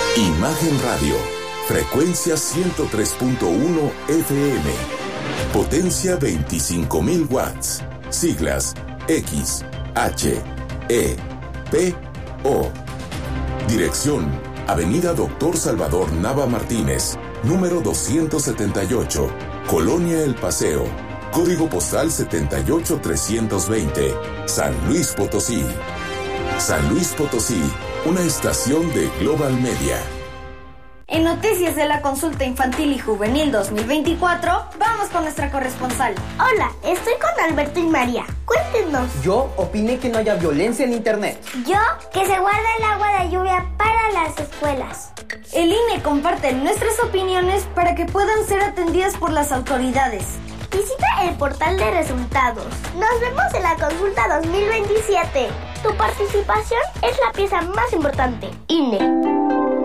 Imagen Radio, frecuencia 103.1 FM, potencia 25.000 watts, siglas X, H, E, P, O. Dirección, Avenida Doctor Salvador Nava Martínez, número 278, Colonia El Paseo, código postal 78320, San Luis Potosí. San Luis Potosí, una estación de Global Media. En noticias de la consulta infantil y juvenil 2024, vamos con nuestra corresponsal. Hola, estoy con Alberto y María. Cuéntenos. Yo opiné que no haya violencia en internet. Yo, que se guarde el agua de lluvia para las escuelas. El INE comparte nuestras opiniones para que puedan ser atendidas por las autoridades. Visita el portal de resultados. Nos vemos en la consulta 2027. Tu participación es la pieza más importante. INE.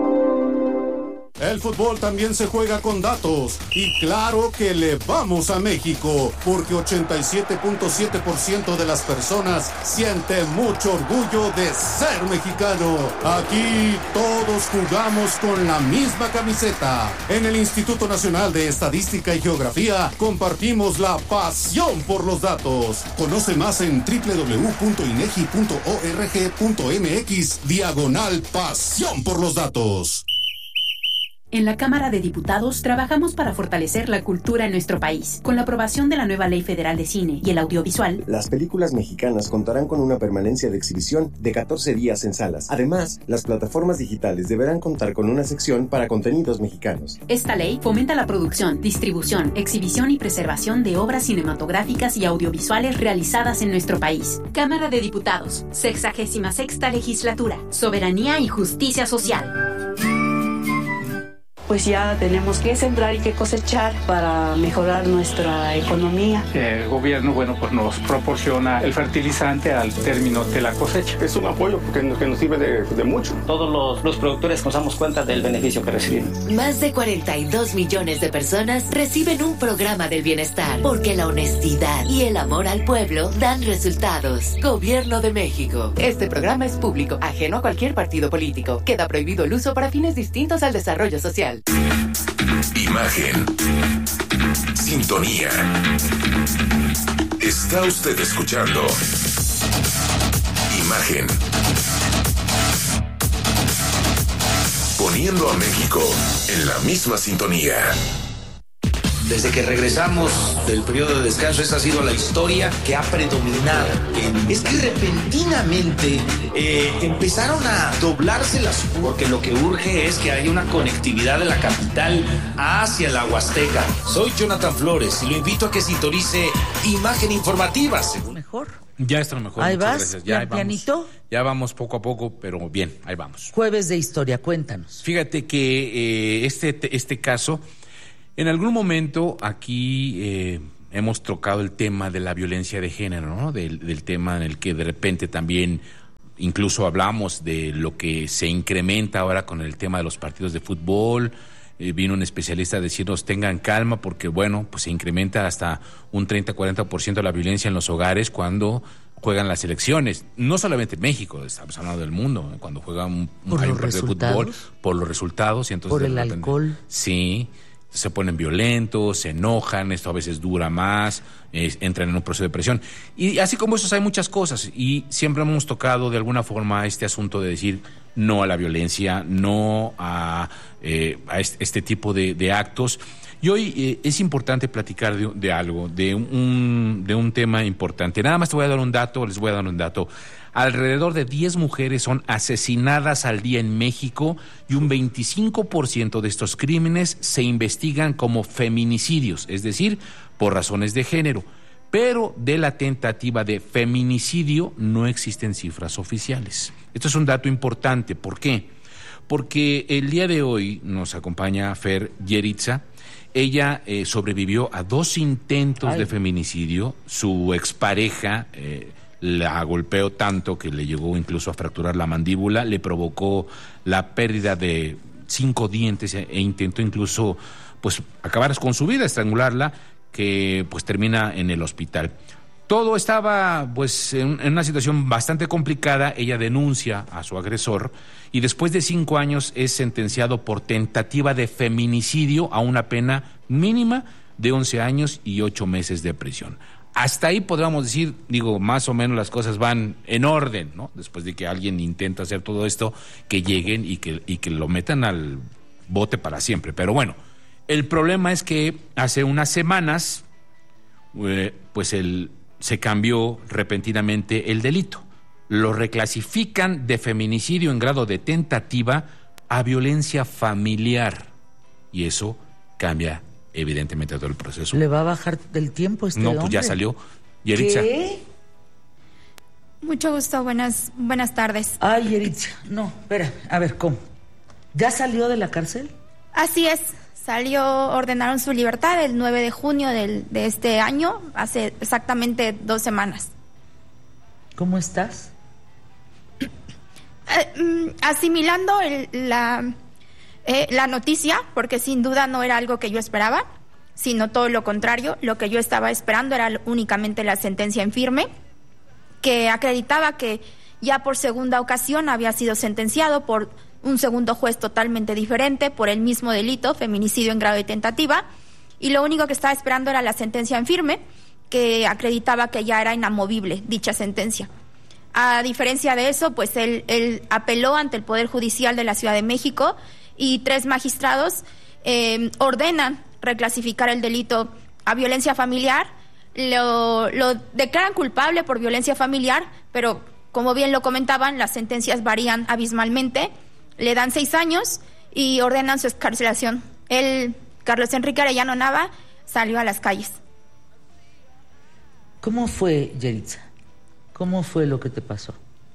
El fútbol también se juega con datos y claro que le vamos a México porque 87.7% de las personas sienten mucho orgullo de ser mexicano. Aquí todos jugamos con la misma camiseta. En el Instituto Nacional de Estadística y Geografía compartimos la pasión por los datos. Conoce más en www.inegi.org.mx/pasión por los datos. En la Cámara de Diputados trabajamos para fortalecer la cultura en nuestro país. Con la aprobación de la nueva Ley Federal de Cine y el Audiovisual, las películas mexicanas contarán con una permanencia de exhibición de 14 días en salas. Además, las plataformas digitales deberán contar con una sección para contenidos mexicanos. Esta ley fomenta la producción, distribución, exhibición y preservación de obras cinematográficas y audiovisuales realizadas en nuestro país. Cámara de Diputados, 66ª Legislatura, Soberanía y Justicia Social. Pues ya tenemos que sembrar y que cosechar para mejorar nuestra economía. El gobierno, pues nos proporciona el fertilizante al término de la cosecha. Es un apoyo que nos sirve de mucho. Todos los productores nos damos cuenta del beneficio que recibimos. Más de 42 millones de personas reciben un programa del bienestar, porque la honestidad y el amor al pueblo dan resultados. Gobierno de México. Este programa es público, ajeno a cualquier partido político. Queda prohibido el uso para fines distintos al desarrollo social. Imagen. Sintonía. Está usted escuchando Imagen. Poniendo a México en la misma sintonía. Desde que regresamos del periodo de descanso, esa ha sido la historia que ha predominado. Es que repentinamente empezaron a doblarse las... Porque lo que urge es que haya una conectividad de la capital hacia la Huasteca. Soy Jonathan Flores y lo invito a que sintonice Imagen Informativa. Mejor. Ya está mejor. Ahí muchas vas, gracias. Ya pianito. Ya vamos poco a poco, pero bien, ahí vamos. Jueves de historia, cuéntanos. Fíjate que este caso... En algún momento aquí hemos tocado el tema de la violencia de género, ¿no? Del tema en el que de repente también incluso hablamos de lo que se incrementa ahora con el tema de los partidos de fútbol. Vino un especialista a decirnos tengan calma porque, bueno, pues se incrementa hasta un 30-40% la violencia en los hogares cuando juegan las selecciones. No solamente en México, estamos hablando del mundo, cuando juegan un partido de fútbol, por los resultados. Y entonces por el alcohol. Sí. Se ponen violentos, se enojan, esto a veces dura más, entran en un proceso de presión. Y así como eso hay muchas cosas, y siempre hemos tocado de alguna forma este asunto de decir no a la violencia, no a este tipo de actos. Y hoy es importante platicar de algo, de un tema importante. Nada más les voy a dar un dato. Alrededor de 10 mujeres son asesinadas al día en México y un 25% de estos crímenes se investigan como feminicidios, es decir, por razones de género. Pero de la tentativa de feminicidio no existen cifras oficiales. Esto es un dato importante. ¿Por qué? Porque el día de hoy nos acompaña Fer Yeritza. Ella sobrevivió a 2 intentos de feminicidio. Su expareja la golpeó tanto que le llegó incluso a fracturar la mandíbula, le provocó la pérdida de 5 dientes e intentó incluso pues acabar con su vida, estrangularla, que pues termina en el hospital. todo estaba pues en una situación bastante complicada. Ella denuncia a su agresor y después de 5 años es sentenciado por tentativa de feminicidio a una pena mínima de 11 años y 8 meses de prisión. Hasta ahí podríamos decir, más o menos las cosas van en orden, ¿no? Después de que alguien intenta hacer todo esto, que lleguen y que lo metan al bote para siempre. Pero bueno, el problema es que hace unas semanas, se cambió repentinamente el delito. Lo reclasifican de feminicidio en grado de tentativa a violencia familiar. Y eso cambia evidentemente todo el proceso. ¿Le va a bajar del tiempo este hombre? No, pues ya salió. Yeritza. ¿Qué? Mucho gusto, buenas tardes. Ay, Yeritza, no, espera, a ver, ¿cómo? ¿Ya salió de la cárcel? Así es, ordenaron su libertad el 9 de junio de este año, hace exactamente 2 semanas. ¿Cómo estás? Asimilando la noticia, porque sin duda no era algo que yo esperaba, sino todo lo contrario. Lo que yo estaba esperando era únicamente la sentencia en firme, que acreditaba que ya por segunda ocasión había sido sentenciado por un segundo juez totalmente diferente por el mismo delito, feminicidio en grado de tentativa, y lo único que estaba esperando era la sentencia en firme, que acreditaba que ya era inamovible dicha sentencia. A diferencia de eso, pues él apeló ante el Poder Judicial de la Ciudad de México y 3 magistrados ordenan reclasificar el delito a violencia familiar, lo declaran culpable por violencia familiar, pero como bien lo comentaban, las sentencias varían abismalmente, le dan 6 años y ordenan su excarcelación. Carlos Enrique Arellano Nava, salió a las calles. ¿Cómo fue, Yeritza? ¿Cómo fue lo que te pasó?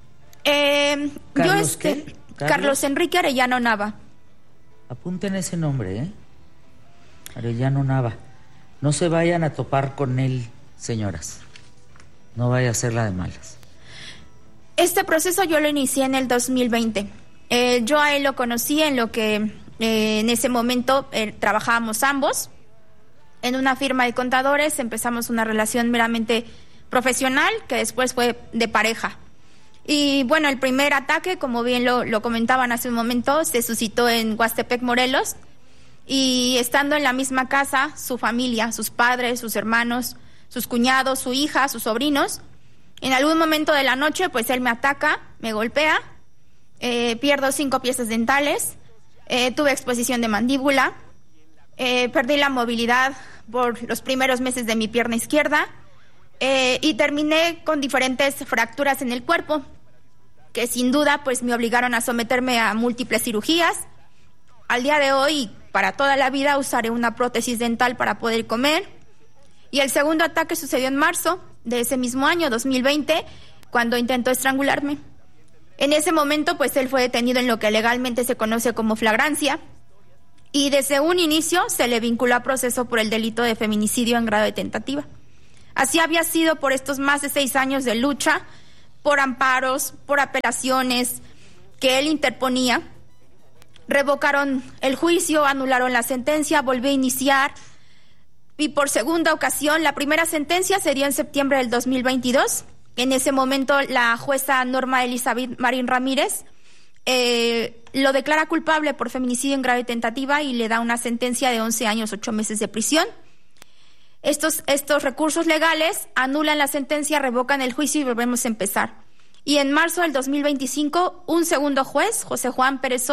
Carlos Enrique Arellano Nava. Apunten ese nombre, ¿eh? Arellano Nava. No se vayan a topar con él, señoras. No vaya a ser la de malas. Este proceso yo lo inicié en el 2020. Yo a él lo conocí en lo que en ese momento trabajábamos ambos en una firma de contadores. Empezamos una relación meramente profesional que después fue de pareja. Y bueno, el primer ataque, como bien lo comentaban hace un momento, se suscitó en Huastepec, Morelos, y estando en la misma casa, su familia, sus padres, sus hermanos, sus cuñados, su hija, sus sobrinos, en algún momento de la noche, pues él me ataca, me golpea, pierdo 5 piezas dentales, tuve exposición de mandíbula, perdí la movilidad por los primeros meses de mi pierna izquierda, y terminé con diferentes fracturas en el cuerpo, que sin duda pues me obligaron a someterme a múltiples cirugías. Al día de hoy, para toda la vida, usaré una prótesis dental para poder comer. Y el segundo ataque sucedió en marzo de ese mismo año, 2020, cuando intentó estrangularme. En ese momento, pues él fue detenido en lo que legalmente se conoce como flagrancia, y desde un inicio se le vinculó a proceso por el delito de feminicidio en grado de tentativa. Así había sido por estos más de 6 años de lucha, por amparos, por apelaciones que él interponía. Revocaron el juicio, anularon la sentencia, volvió a iniciar, y por segunda ocasión, la primera sentencia se dio en septiembre del 2022. En ese momento, la jueza Norma Elizabeth Marín Ramírez lo declara culpable por feminicidio en grado de tentativa y le da una sentencia de 11 años, 8 meses de prisión. Estos recursos legales anulan la sentencia, revocan el juicio y volvemos a empezar. Y en marzo del 2025, un segundo juez, José Juan Pérez